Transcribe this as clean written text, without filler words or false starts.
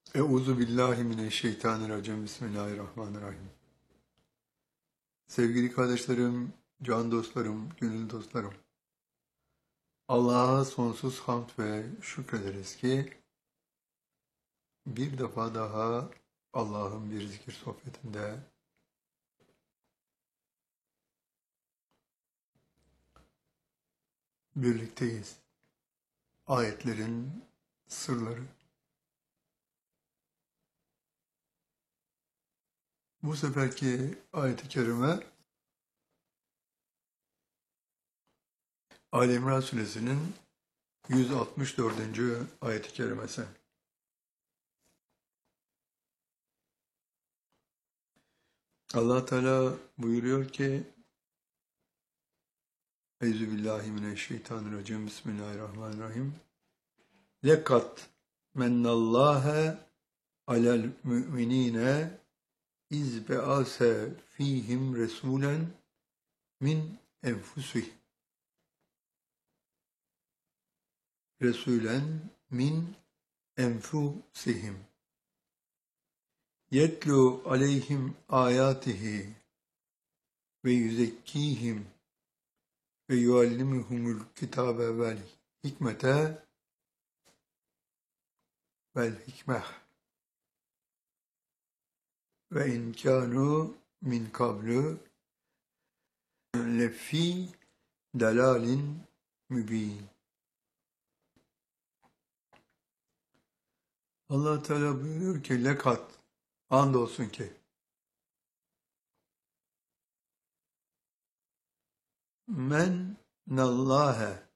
Euzu billahi mineşşeytanirracim. Bismillahirrahmanirrahim. Sevgili kardeşlerim, can dostlarım, gönül dostlarım. Allah'a sonsuz hamd ve şükrederiz ki bir defa daha Allah'ın bir zikir sohbetinde birlikteyiz. Ayetlerin sırları. Bu seferki ayet-i kerime Ali İmran suresinin 164. ayet-i kerimesi. Allah Teala buyuruyor ki Euzubillahimineşşeytanirracim. Bismillahirrahmanirrahim. Lekat mennallâhe alel mü'minîne iz be'ase fîhim resûlen min enfusihim. Resûlen min enfusihim. Yetlu aleyhim âyâtihi ve yüzekkîhim ve yuallimuhumul kitâbe vel hikmete vel hikmeh ve in kânû min kablu lefî delâlin mübîn. Allah Teala buyuruyor ki lekat, andolsun ki men nallâhe